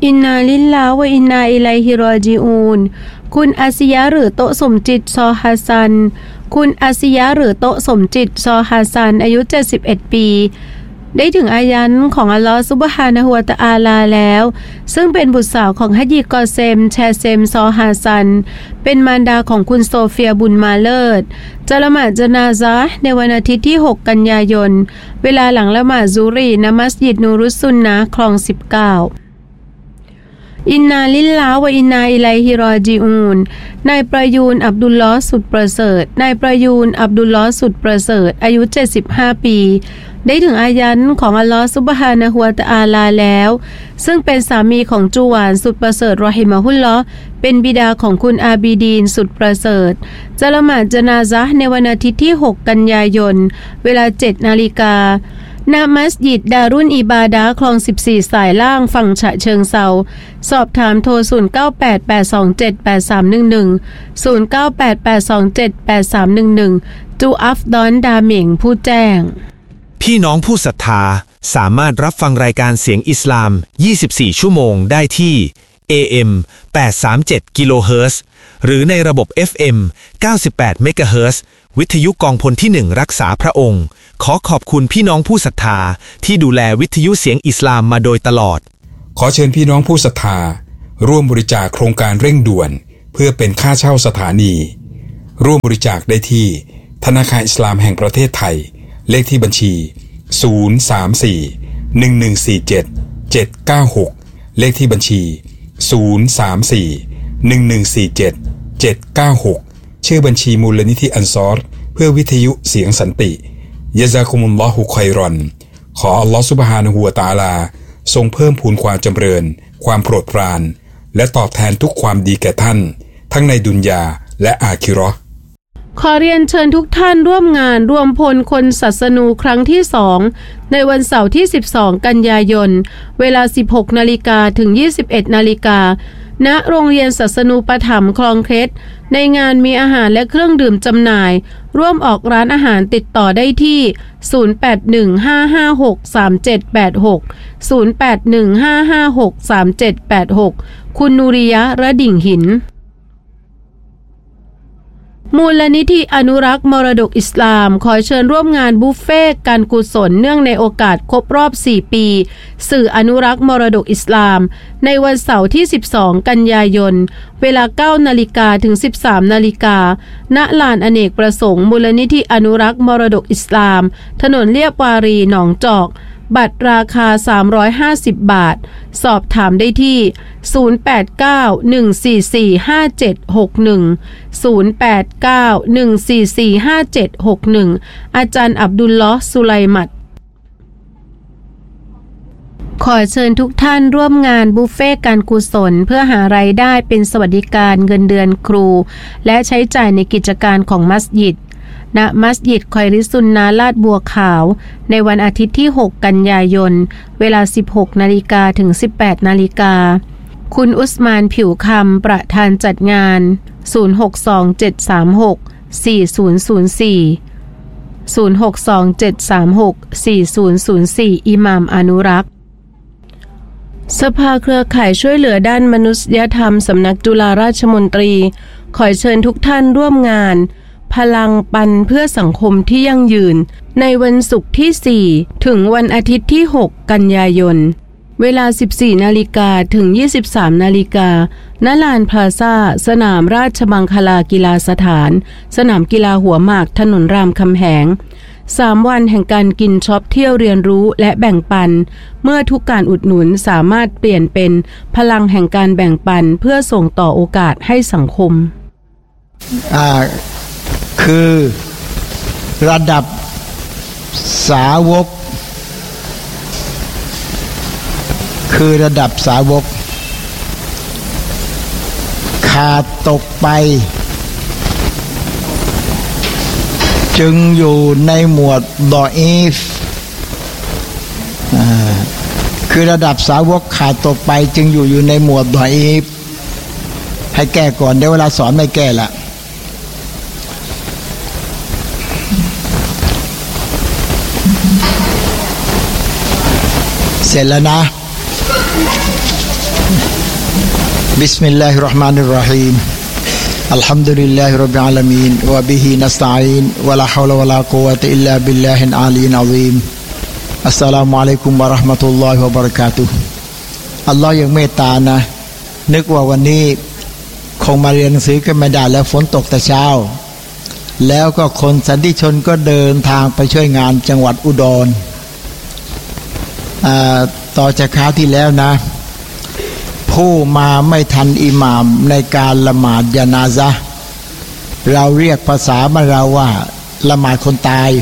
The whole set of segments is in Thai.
อินนาลิลลาฮ์วะอินนาอิลัยฮิรอญิอูนคุณอาซิยะหรือโตสมจิตซอฮัสซันคุณอาซิยะหรือโตสมจิตซอฮัสซันอายุ71ปีได้ถึงอายันของอัลลอฮฺซุบฮานะฮูวะตะอาลาแล้วซึ่งเป็นบุตรสาวของฮัจญิกอเซมแชเซมซอฮาซันเป็นมารดาของคุณโซเฟียบุญมาเลิศจะละหมาดญะนาซะห์ในวันอาทิตย์ที่6กันยายนเวลาหลังละหมาดซุฮรีณมัสยิดนูรุสซุนนะห์คลอง19อินนาลิลลาฮ์วะอินนาอิลัยฮิรอญิอูนนายประยูนอับดุลลอฮ์สุดประเสริฐนายประยูนอับดุลลอฮ์สุดประเสริฐอายุ75ปีได้ถึงอายันของอัลลอฮ์ซุบฮานะฮูวะตะอาลาแล้วซึ่งเป็นสามีของจูหวานสุดประเสริฐรอฮิมะฮุลลอฮ์เป็นบิดาของคุณอาบีดีนสุดประเสริฐจะละหมาดญะนาซะห์ในวันอาทิตย์ที่6กันยายนเวลา 7:00 น.ณมัสยิดดารุนอิบาดะห์คลอง14สายล่างฝั่งฉะเชิงเทราสอบถามโทร0988278311 0988278311จูอัฟดอนดาเหม่งผู้แจ้งพี่น้องผู้ศรัทธาสามารถรับฟังรายการเสียงอิสลาม24ชั่วโมงได้ที่ AM 837 กิโลเฮิรตซ์หรือในระบบ FM 98 เมกะเฮิรตซ์วิทยุกองพลที่1รักษาพระองค์ขอขอบคุณพี่น้องผู้ศรัทธาที่ดูแลวิทยุเสียงอิสลามมาโดยตลอดขอเชิญพี่น้องผู้ศรัทธาร่วมบริจาคโครงการเร่งด่วนเพื่อเป็นค่าเช่าสถานีร่วมบริจาคได้ที่ธนาคารอิสลามแห่งประเทศไทยเลขที่บัญชี034-1147-796เลขที่บัญชี034-1147-796ชื่อบัญชีมูลนิธิอันซอรเพื่อวิทยุเสียงสันติยะซากุมุลลอฮุค็อยรอนขออัลลอฮฺซุบฮานะฮูวะตะอาลาทรงเพิ่มพูนความจำเริญความโปรดปรานและตอบแทนทุกความดีแก่ท่านทั้งในดุนยาและอาคิเราะห์ขอเรียนเชิญทุกท่านร่วมงานรวมพลคนศาสนูครั้งที่2ในวันเสาร์ที่12กันยายนเวลา 16:00 น. ถึง 21:00 น. ณโรงเรียนศาสนูปถัมภ์คลองเคล็ดในงานมีอาหารและเครื่องดื่มจำหน่ายร่วมออกร้านอาหารติดต่อได้ที่0815563786 คุณนูริยะห์ระดิ่งหินมูลนิธิอนุรักษ์มรดกอิสลามขอเชิญร่วมงานบุฟเฟ่การกุศลเนื่องในโอกาสครบรอบ4ปีสื่ออนุรักษ์มรดกอิสลามในวันเสาร์ที่12กันยายนเวลา 9:00 น. ถึง 13:00 น. ณลานอเนกประสงค์มูลนิธิอนุรักษ์มรดกอิสลามถนนเลียบวารีหนองจอกบัตรราคา350 บาทสอบถามได้ที่0891445761 0891445761 อาจารย์อับดุลลอฮ์สุไลมัดขอเชิญทุกท่านร่วมงานบุฟเฟ่การกุศลเพื่อหารายได้เป็นสวัสดิการเงินเดือนครูและใช้จ่ายในกิจการของมัสยิดณมัสยิดคอยริซุนนะลาดบัวขาวในวันอาทิตย์ที่6กันยายนเวลา 16:00 น. ถึง 18:00 น. คุณอุสมานผิวคำประธานจัดงาน0627364004 อิหม่ามอนุรักษ์สภาเครือข่ายช่วยเหลือด้านมนุษยธรรมสำนักจุฬาราชมนตรีขอเชิญทุกท่านร่วมงานพลังปันเพื่อสังคมที่ยั่งยืนในวันศุกร์ที่4ถึงวันอาทิตย์ที่6กันยายนเวลา 14:00 น. ถึง 23:00 น. ณลานพลาซ่าสนามราชมังคลากีฬาสถานสนามกีฬาหัวหมากถนนรามคำแหง3วันแห่งการกินช็อปเที่ยวเรียนรู้และแบ่งปันเมื่อทุกการอุดหนุนสามารถเปลี่ยนเป็นพลังแห่งการแบ่งปันเพื่อส่งต่อโอกาสให้สังคมคือระดับสาวกขาดตกไปจึงอยู่ในหมวดดออีฟคือระดับสาวกขาดตกไปจึงอยู่ในหมวดดออีฟให้แก้ก่อนเดี๋ยวเวลาสอนไม่แก้ละเสร็จแล้วนะ بسم الله الرحمن الرحيم الحمد لله رب العالمين وبه نستعين ولا حول ولا قوة إلا بالله العلي العظيم السلام عليكم ورحمة الله وبركاتهอัลลอฮ์ยังเมตตานะนึกว่าวันนี้คงมาเรียนหนังสือกันไม่ได้แล้วฝนตกแต่เช้าแล้วก็คนสันติชนก็เดินทางไปช่วยงานจังหวัดอุดรต่อจากคราวที่แล้วนะผู้มาไม่ทันอิหม่ามในการละหมาดญะนาซะห์เราเรียกภาษาบ้านเราว่าละหมาดคนตาย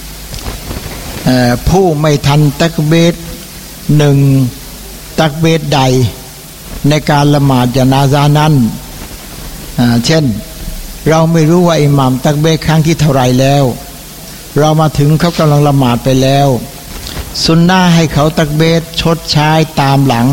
ผู้ไม่ทันตักบีรหนึ่งตักบีรใดในการละหมาดญะนาซะห์นั้นเช่นเราไม่รู้ว่าอิหม่ามตักบีรครั้งที่เท่าไรแล้วเรามาถึงเขากำลังละหมาดไปแล้วสุนนะห์ให้เขาตักบีรชดใช้ตามหลัง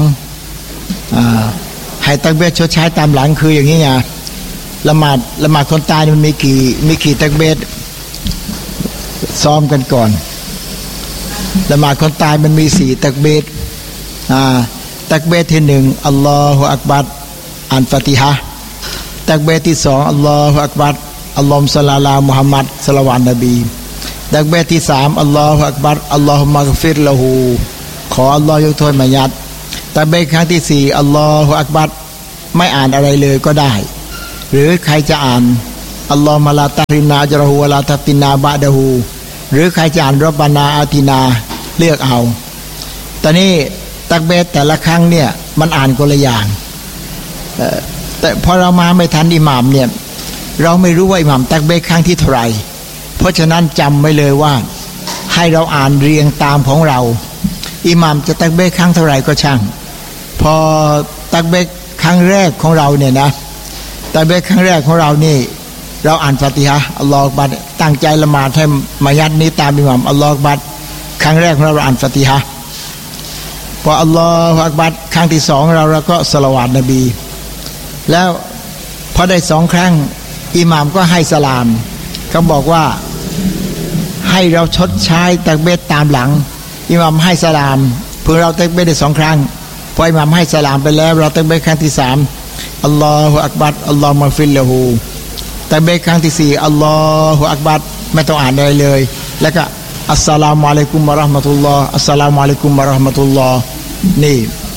ให้ตักบีรชดใช้ตามหลังคืออย่างนี้ไงละหมาดคนตายมันมีกี่ตักบีรซ้อมกันก่อนละหมาดคนตายมันมี4ตักบีรตักบีรที่1อัลลอฮุอักบัรอ่านฟาติฮะห์ตักบีรที่2อัลลอฮุอักบัรอัลลอฮุศ็อลลัลลอฮุมุฮัมมัดศ็อลลัลลอฮุอะลัยฮินบีตักบีรที่3อัลลอฮุอักบัรอัลลอฮุมัฆฟิรละฮูขออัลลอฮ์ยกโทษมัยัดตักบีรครั้งที่4อัลลอฮุอักบัรไม่อ่านอะไรเลยก็ได้หรือใครจะอ่านอัลลอฮุมะลาตะริมนาอัจรอฮูวะลาตัฟตินาบะดะฮูหรือใครจะอ่านร็อบบานาอาตินาเลือกเอาตอนนี้ตักบีรแต่ละครั้งเนี่ยมันอ่านคนละอย่างแต่พอเรามาไม่ทันอิหม่ามเนี่ยเราไม่รู้ว่าอิหม่ามตักบีรครั้งที่เท่าไหร่เพราะฉะนั้นจำไว้เลยว่าให้เราอ่านเรียงตามของเราอิหม่ามจะตักบีรครั้งเท่าไหร่ก็ช่างพอตักบีรครั้งแรกของเราเนี่ยนะตักบีรครั้งแรกของเรานี่เราอ่านฟาติฮะห์อัลลอฮฺอักบัรตั้งใจละหมาดให้มัยัดนี้ตามอิหม่ามอัลลอฮฺอักบัรครั้งแรกเราอ่านฟาติฮะห์พออัลลอฮฺอักบัรครั้งที่2เราก็ศ็อลลัลลอฮุอะลัยฮินบีแล้วพอได้2ครั้งอิหม่ามก็ให้สลามเขาบอกว่าให้เราชดใช้ตักบีรตามหลังอิหม่ามให้สลามเพื่อเราตักบีรได้2ครั้งพออิหม่ามให้สลามไปแล้วเราตักบีรครั้งที่3อัลลอฮุอักบัรอัลลอฮุมัฆฟิรละฮูตักบีรครั้งที่4อัลลอฮุอักบัรไม่ต้องอ่านอะไรเลยแล้วก็อัสสลามุอะลัยกุมวะเราะห์มะตุลลอฮ์อัสสลามุอะลัยกุมวะเราะห์มะตุลลอฮ์นี่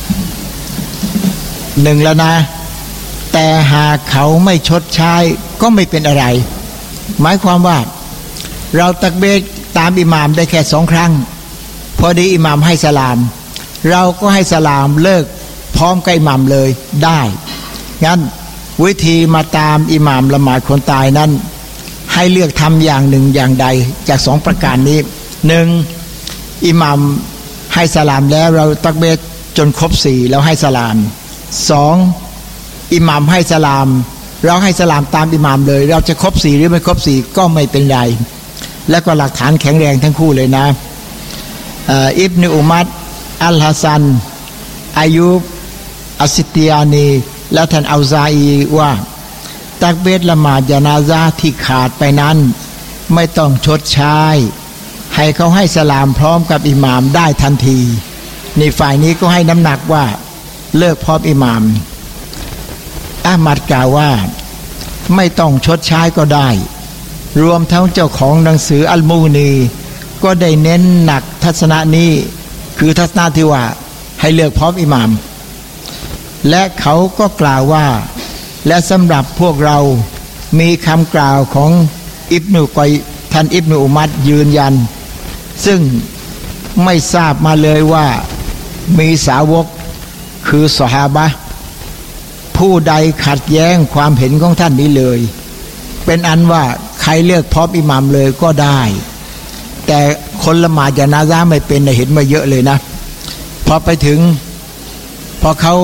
1แล้วนะแต่หากเขาไม่ชดใช้ก็ไม่เป็นอะไรหมายความว่าเราตักบีรตามอิหม่ามได้แค่2ครั้งพอดีอิหม่ามให้สลามเราก็ให้สลามเลิกพร้อมกับอิหม่ามเลยได้งั้นวิธีมาตามอิหม่ามละหมาดคนตายนั้นให้เลือกทำอย่างหนึ่งอย่างใดจาก2ประการนี้1อิหม่ามให้สลามแล้วเราตักบีรจนครบ4แล้วให้สลาม2อิหม่ามให้สลามเราให้สลามตามอิหม่ามเลยเราจะครบ4หรือไม่ครบ4ก็ไม่เป็นไรแล้วก็หลักฐานแข็งแรงทั้งคู่เลยนะอิบนุอุมัรอัลฮัสซันอายุบอัสซิติยานีและท่านอัลซาอีว่าตักบีรละหมาดญะนาซะห์ที่ขาดไปนั้นไม่ต้องชดใช้ให้เขาให้สลามพร้อมกับอิหม่ามได้ทันทีในฝ่ายนี้ก็ให้น้ำหนักว่าเลิกพร้อมอิหม่ามอะห์มัดกล่าวว่าไม่ต้องชดใช้ก็ได้รวมทั้งเจ้าของหนังสืออัลมูนีก็ได้เน้นหนักทัศนะนี้คือทัศนะที่ว่าให้เลิกพร้อมอิหม่ามและเขาก็กล่าวว่าและสำหรับพวกเรามีคำกล่าวของท่านอิบนุอุมัรยืนยันซึ่งไม่ทราบมาเลยว่ามีสาวกคือซอฮาบะห์ผู้ใดขัดแย้งความเห็นของท่านนี้เลยเป็นอันว่าใครเลือกพร้อมอิหม่ามเลยก็ได้แต่คนละหมาดญะนาซะห์ไม่เป็นเห็นมาเยอะเลยนะพอไปถึงพอเขา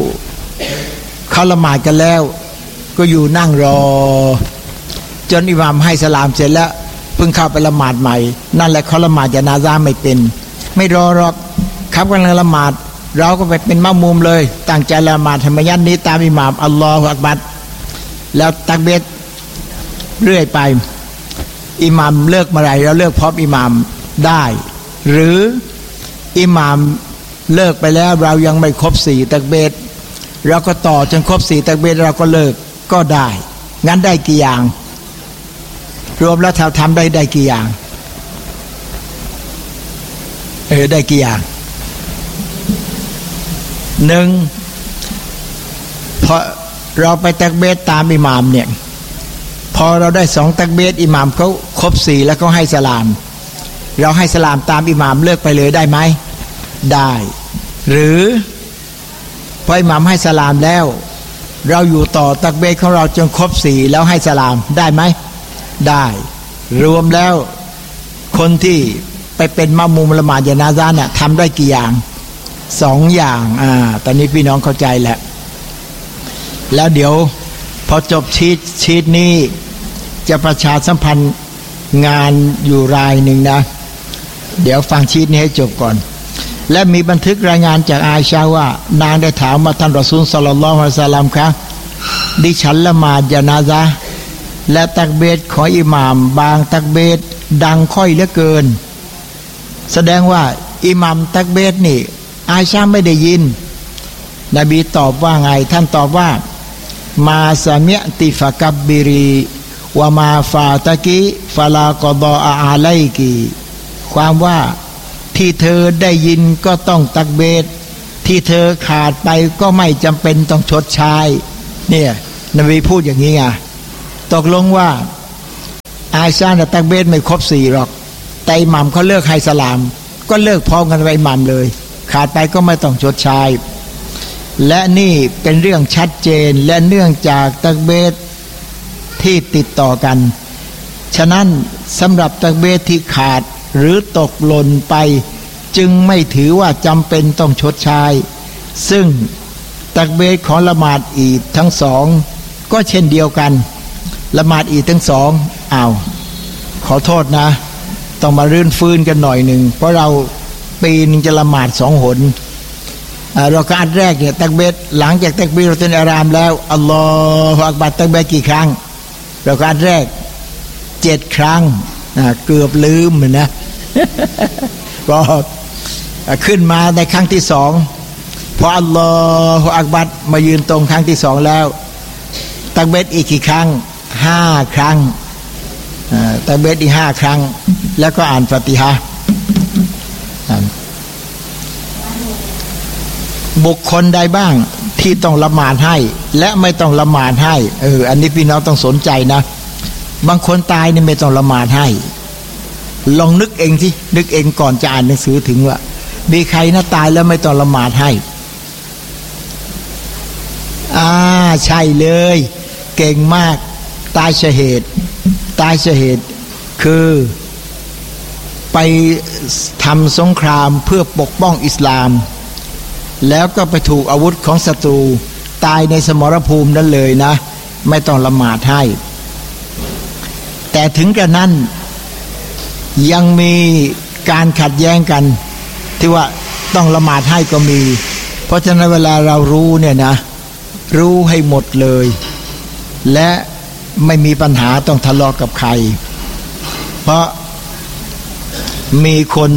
ละหมาดกันแล้วก็อยู่นั่งรอจนอิหม่ามให้สลามเสร็จแล้วเพิ่งเข้าไปละหมาดใหม่นั่นแหละเขาละหมาดญะนาซะห์ไม่เป็นไม่รอหรอกครับกำลังละหมาดเราก็ไปเป็นมะมุมเลยตั้งใจละหมาดให้มัยัดนี้ตามอิหม่ามอัลลอฮุอักบัรแล้วตักบีรเรื่อยไปอิหม่ามเลิกเมื่อไหร่เราเลิกพร้อมอิหม่ามได้หรืออิหม่ามเลิกไปแล้วเรายังไม่ครบ4ตักบีรเราก็ต่อจนครบ4ตักบีรเราก็เลิกก็ได้งั้นได้กี่อย่างรวมแล้วทำได้กี่อย่างได้กี่อย่าง1พอเราไปตักบีรตามอิหม่ามเนี่ยพอเราได้2ตักบีรอิหม่ามเขาครบ4แล้วเขาให้สลามเราให้สลามตามอิหม่ามเลิกไปเลยได้ไหมได้หรือพออิหม่ามให้สลามแล้วเราอยู่ต่อตักบีรของเราจนครบ4แล้วให้สลามได้ไหมได้รวมแล้วคนที่ไปเป็นมะมุมละหมาดญะนาซะน่ะทำได้กี่อย่าง2อย่างตอนนี้พี่น้องเข้าใจแล้วแล้วเดี๋ยวพอจบชีทนี้จะประชาสัมพันธ์งานอยู่รายหนึ่งนะเดี๋ยวฟังชีทนี้ให้จบก่อนและมีบันทึกรายงานจากอาอิชะห์ว่านางได้ถามมาท่านรอซูลศ็อลลัลลอฮุอะลัยฮิวะซัลลัมครับดิฉันละหมาดญะนาซะห์และตักบีรของอิหม่ามบางตักบีรดังค่อยเหลือเกินแสดงว่าอิหม่ามตักบีรนี่อาอิชะห์ไม่ได้ยินนบีตอบว่าไงท่านตอบว่ามาซะมิอ์ติฟะกับบรีวะมาฟาตะกิฟะลากอฎออะลัยกิความว่าที่เธอได้ยินก็ต้องตักบีรที่เธอขาดไปก็ไม่จำเป็นต้องชดใช้เนี่ยนบีพูดอย่างนี้ไงตกลงว่าอาอิชะห์ตักบีรไม่ครบ4หรอกแต่อิหม่ามเขาเลิกให้สลามก็เลิกพร้อมกันไปอิหม่ามเลยขาดไปก็ไม่ต้องชดใช้และนี่เป็นเรื่องชัดเจนและเนื่องจากตักบีรที่ติดต่อกันฉะนั้นสำหรับตักบีรที่ขาดหรือตกหล่นไปจึงไม่ถือว่าจำเป็นต้องชดใช้ซึ่งตักบีรของละหมาดอีดทั้งสองก็เช่นเดียวกันละหมาดอีดทั้งสองขอโทษนะต้องมารื่นฟื้นกันหน่อยหนึ่งเพราะเราปีนึงจะละหมาด2 หนเราก็อันแรกเนี่ยตักบีรหลังจากตักบีรตุลอิหรามแล้วอัลลอฮฺอักบัรตักบีรกี่ครั้งเราก็อันแรก7 ครั้งเกือบลืมเลยนะ ก็ขึ้นมาในครั้งที่2พออัลลอฮฺอักบัรมายืนตรงครั้งที่2แล้วตักบีรอีกกี่ครั้ง5 ครั้งตักบีรอีก5 ครั้งแล้วก็อ่านฟาติฮะห์บุคคลใดบ้างที่ต้องละหมาดให้และไม่ต้องละหมาดให้อันนี้พี่น้องต้องสนใจนะบางคนตายนี่ไม่ต้องละหมาดให้ลองนึกเองสินึกเองก่อนจะอ่านหนังสือถึงว่ามีใครนะตายแล้วไม่ต้องละหมาดให้ใช่เลยเก่งมากตายชะเหตุคือไปทำสงครามเพื่อปกป้องอิสลามแล้วก็ไปถูกอาวุธของศัตรูตายในสมรภูมินั้นเลยนะไม่ต้องละหมาดให้แต่ถึงกระนั้นยังมีการขัดแย้งกันที่ว่าต้องละหมาดให้ก็มีเพราะฉะนั้นเวลาเรารู้เนี่ยนะรู้ให้หมดเลยและไม่มีปัญหาต้องทะเลาะกับใครเพราะมีคน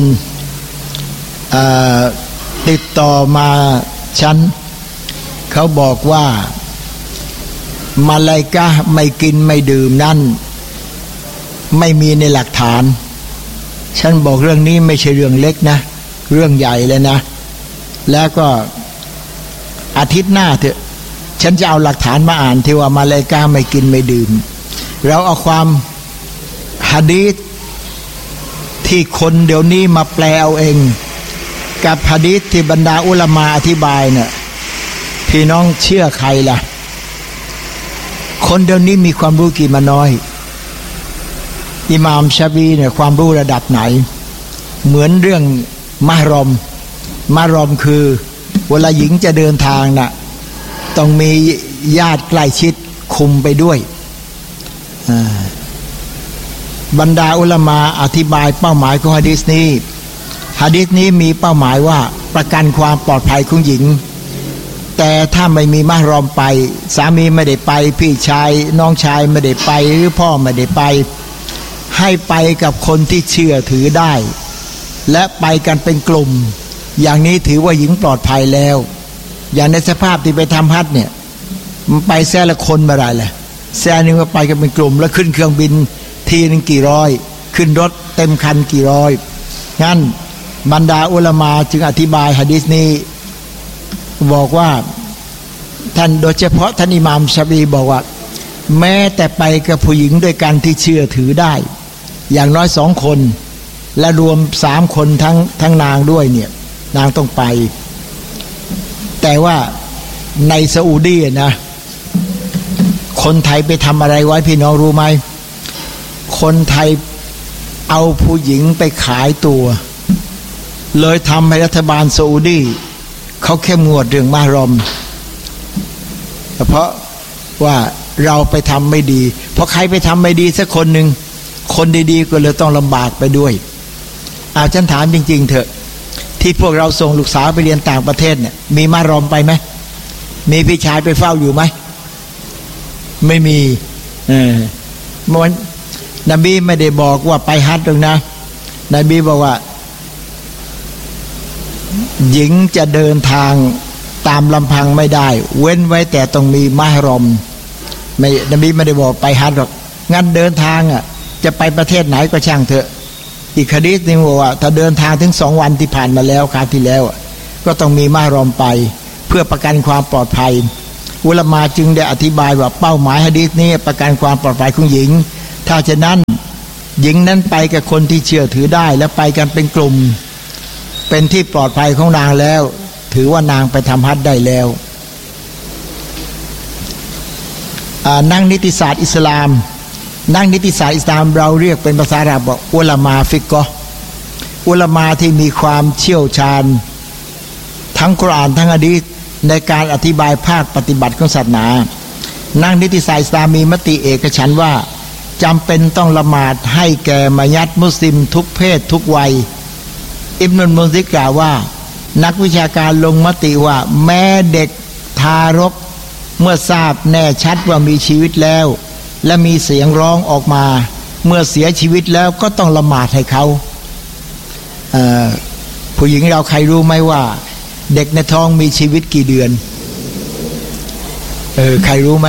ติดต่อมาฉันเขาบอกว่ามาลาอิกะฮ์ไม่กินไม่ดื่มนั่นไม่มีในหลักฐานฉันบอกเรื่องนี้ไม่ใช่เรื่องเล็กนะเรื่องใหญ่เลยนะแล้วก็อาทิตย์หน้าเถอะฉันจะเอาหลักฐานมาอ่านที่ว่ามาลาอิกะฮ์ไม่กินไม่ดื่มเราเอาความหะดีษที่คนเดี๋ยวนี้มาแปลเอาเองกับหะดีษที่บรรดาอุลามะอธิบายเนี่ยพี่น้องเชื่อใครล่ะคนเดี๋ยวนี้มีความรู้กี่มาน้อยอิหม่ามชาฟีเนี่ยความรู้ระดับไหนเหมือนเรื่องมะฮรอมคือเวลาหญิงจะเดินทางน่ะต้องมีญาติใกล้ชิดคุมไปด้วยบรรดาอุลามะอธิบายเป้าหมายของหะดีษนี้มีเป้าหมายว่าประกันความปลอดภัยของหญิงแต่ถ้าไม่มีมะฮรอมไปสามีไม่ได้ไปพี่ชายน้องชายไม่ได้ไปหรือพ่อไม่ได้ไปให้ไปกับคนที่เชื่อถือได้และไปกันเป็นกลุ่มอย่างนี้ถือว่าหญิงปลอดภัยแล้วอย่างในสภาพที่ไปทำฮัจญ์เนี่ยมันไปแซ่ละคนมาได้แหละแซ่นึงก็ไปกันเป็นกลุ่มแล้วขึ้นเครื่องบินทีนึงกี่ร้อยขึ้นรถเต็มคันกี่ร้อยงั้นบรรดาอุลามะจึงอธิบายหะดีษนี้บอกว่าท่านโดยเฉพาะท่านอิหม่ามชาฟีบอกว่าแม้แต่ไปกับผู้หญิงด้วยกันที่เชื่อถือได้อย่างน้อย2 คนและรวม3 คนทั้งนางด้วยเนี่ยนางต้องไปแต่ว่าในซาอุดีนะคนไทยไปทำอะไรไว้พี่น้องรู้ไหมคนไทยเอาผู้หญิงไปขายตัวเลยทำให้รัฐบาลซาอุดีเขาเข้มงวดเรื่องมะฮรอมเพราะว่าเราไปทำไม่ดีเพราะใครไปทำไม่ดีสักคนหนึ่งคนดีๆก็เลยต้องลำบากไปด้วยฉันถามจริงๆเถอะที่พวกเราส่งลูกสาวไปเรียนต่างประเทศเนี่ยมีมะฮรอมไปไหมมีพี่ชายไปเฝ้าอยู่ไหมไม่มีมันนบีไม่ได้บอกว่าไปฮัจญ์หรอกนะนบีบอกว่าหญิงจะเดินทางตามลำพังไม่ได้เว้นไว้แต่ต้องมีมะฮรอมไม่นบีไม่ได้บอกไปฮัจญ์หรอกงั้นเดินทางจะไปประเทศไหนก็ช่างเถอะอีกหะดีษนึงบอกว่าถ้าเดินทางถึง2 วันที่ผ่านมาแล้วคราวที่แล้วก็ต้องมีมะฮรอมไปเพื่อประกันความปลอดภัยอุลามะจึงได้อธิบายว่าเป้าหมายหะดีษนี้ประกันความปลอดภัยของหญิงถ้าฉะนั้นหญิงนั้นไปกับคนที่เชื่อถือได้และไปกันเป็นกลุ่มเป็นที่ปลอดภัยของนางแล้วถือว่านางไปทำฮัจญ์ได้แล้วนักนิติศาสตร์อิสลามนักนิติศาสตร์อิสลามเราเรียกเป็นภาษาอาหรับว่าอุลามะฟิกฮ์อุลามะที่มีความเชี่ยวชาญทั้งกุรอานทั้งหะดีษในการอธิบายภาคปฏิบัติของศาสนานักนิติศาสตร์อิสลามมีมติเอกฉันท์ว่าจำเป็นต้องละหมาดให้แก่มะญัตมุสลิมทุกเพศทุกวัยอิบนุลมุนซิรกล่าวว่านักวิชาการลงมติว่าแม้เด็กทารกเมื่อทราบแน่ชัดว่ามีชีวิตแล้วและมีเสียงร้องออกมาเมื่อเสียชีวิตแล้วก็ต้องละหมาดให้เขาผู้หญิงเราใครรู้ไหมว่าเด็กในท้องมีชีวิตกี่เดือนใครรู้ไหม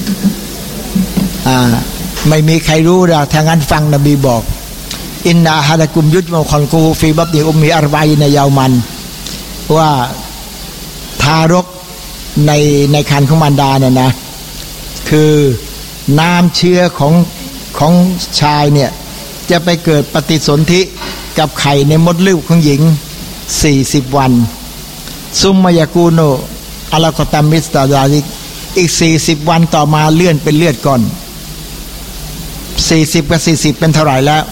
ไม่มีใครรู้หรอกถ้างั้นฟังนบีบอกอินนาฮะดะกุมยุจมะคอนกูฟีบัตนิอุมมีอัรบะอีนยามันว่าทารกในครรภ์ของมารดาเนี่ยนะคือน้ำเชื้อของชายเนี่ยจะไปเกิดปฏิสนธิกับไข่ในมดลูกของหญิง40 วันซุมมายากูโนอะลากอตัมมิสตาดาลิกอีก40 วันต่อมาเลื่อนเป็นเลือดก่อน40กับ40เป็นเท่าไหร่แล้ว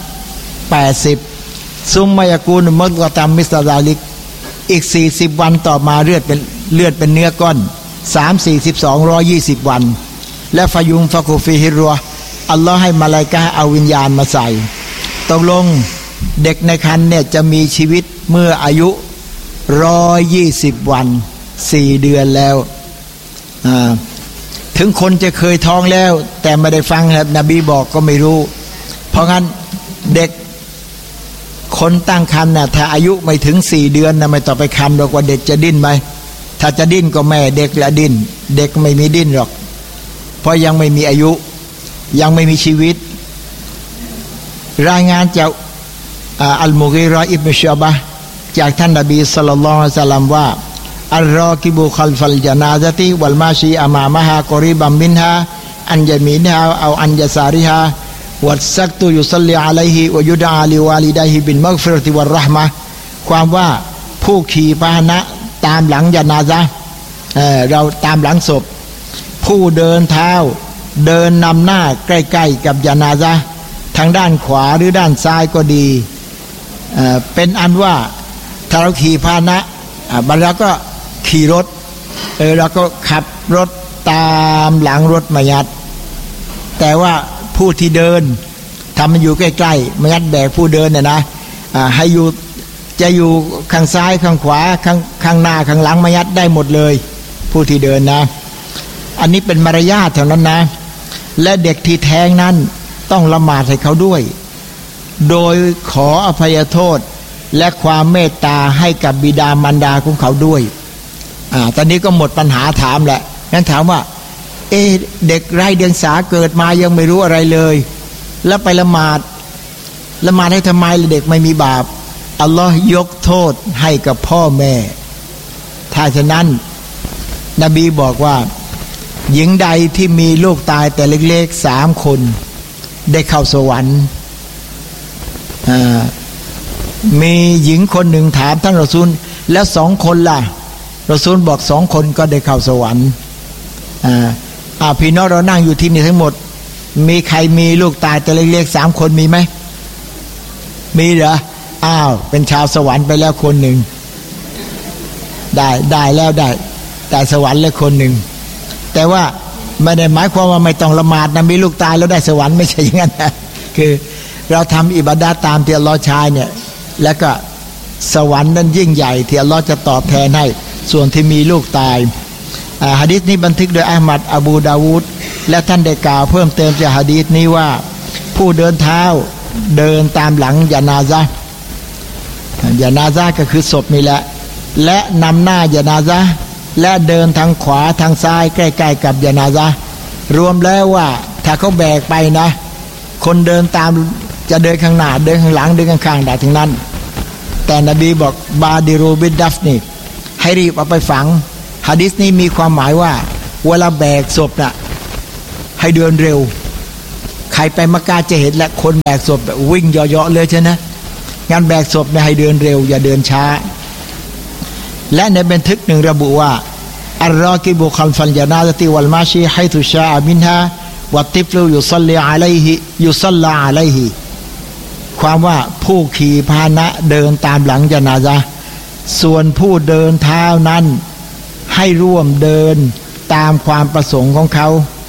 80ซุมมายากูนมดกอตัมมิสตาดาลิกอีก40 วันต่อมาเลือดเป็นเนื้อก้อน120 วันและฟายุมฟะกูฟิฮิรัวอัลลอฮ์ให้มลาอิกะฮ์เอาวิญญาณมาใส่ตกลงเด็กในครรภ์เนี่ยจะมีชีวิตเมื่ออายุ120 วัน4 เดือนแล้วถึงคนจะเคยท้องแล้วแต่ไม่ได้ฟังนบีบอกก็ไม่รู้เพราะงั้นเด็กคนตั้งครรภ์น่ะถ้าอายุไม่ถึง4 เดือนนะไม่ต้องไปคำหรอกว่าเด็กจะดิ้นไหมถ้าจะดิ้นก็แม่เด็กละดิ้นเด็กไม่มีดิ้นหรอกเพราะยังไม่มีอายุยังไม่มีชีวิตรายงานจากอัลมุกีรออิบนุชอบะห์จากท่านนบีศ็อลลัลลอฮุอะลัยฮิวะซัลลัมว่าอัลรอกิบุคัลฟัลญะนาซะติวัลมาชีอะมามะฮากอรีบัมมินฮาอันยะมีนฮาเอาอันยะซาริฮาวัสซักตุยุศ็อลลีอะลัยฮิวะยุดอาลิวาลิดัยฮิบิลมัฆฟิเราะติวัรเราะห์มะห์ความว่าผู้ขี่พาหนะตามหลังญะนาซะห์เราตามหลังศพผู้เดินเท้าเดินนำหน้าใกล้ๆกับญะนาซะห์ทางด้านขวาหรือด้านซ้ายก็ดีเป็นอันว่าถ้าเราขี่พาหนะบัดเราก็ขี่รถเราก็ขับรถตามหลังรถมายัดแต่ว่าผู้ที่เดินทำมันอยู่ใกล้ๆมายัดแบกผู้เดินเนี่ยนะให้อยู่จะอยู่ข้างซ้ายข้างขวาข้างหน้าข้างหลังมายัดได้หมดเลยผู้ที่เดินนะอันนี้เป็นมารยาทเท่านั้นนะและเด็กที่แท้งนั้นต้องละหมาดให้เขาด้วยโดยขออภัยโทษและความเมตตาให้กับบิดามารดาของเขาด้วยตอนนี้ก็หมดปัญหาถามแหละงั้นถามว่าเด็กไร้เดียงสาเกิดมายังไม่รู้อะไรเลยแล้วไปละหมาดให้ทำไมเด็กไม่มีบาปอัลลอฮ์ยกโทษให้กับพ่อแม่ถ้าฉะนั้นนบีบอกว่าหญิงใดที่มีลูกตายแต่เล็กๆ3 คนได้เข้าสวรรค์มีหญิงคนหนึ่งถามท่านรอซูลแล้ว2 คนล่ะรอซูลบอก2 คนก็ได้เข้าสวรรค์พี่น้องเรานั่งอยู่ที่นี่ทั้งหมดมีใครมีลูกตายแต่เล็กๆ3 คนมีไหมมีเหรอเป็นชาวสวรรค์ไปแล้วคนหนึ่งได้แล้วได้สวรรค์แล้วคนหนึ่งแต่ว่าไม่ได้หมายความว่าไม่ต้องละหมาดนะมีลูกตายแล้วได้สวรรค์ไม่ใช่อย่างนั้นนะคือเราทำอิบาดะห์ตามที่อัลเลาะห์ใช้เนี่ยแล้วก็สวรรค์นั้นยิ่งใหญ่ที่อัลเลาะห์จะตอบแทนให้ส่วนที่มีลูกตายหะดีษนี้บันทึกโดยอะห์มัดอบูดาวูดและท่านได้กล่าวเพิ่มเติมจากหะดีษนี้ว่าผู้เดินเท้าเดินตามหลังญะนาซะห์ก็คือศพนี่แหละและนำหน้าญะนาซะห์และเดินทางขวาทางซ้ายใกล้ๆกับญะนาซะห์รวมแล้วว่าถ้าเขาแบกไปนะคนเดินตามจะเดินข้างหน้าเดินข้างหลังเดินข้างๆได้ทั้งนั้นแต่นบีบอกบาดิรูบิดดัฟนี่ให้รีบเอาไปฝังหะดีษนี้มีความหมายว่าเวลาแบกศพน่ะให้เดินเร็วใครไปมักกะจะเห็นและคนแบกศพวิ่งเหาะๆเลยใช่ไหมงานแบกศพเนี่ยให้เดินเร็วอย่าเดินช้าและในบันทึกหนึ่งระบุว่าอัลรอกิบุคัลฟัลญะนาซะติวัลมาชีไฮตุชาอะมินฮาวัตติฟลูยุซัลลิอะลัยฮิความว่าผู้ขี่พาหนะเดินตามหลังญะนาซะห์ส่วนผู้เดินเท้านั้นให้ร่วมเดินตามความประสงค์ของเขา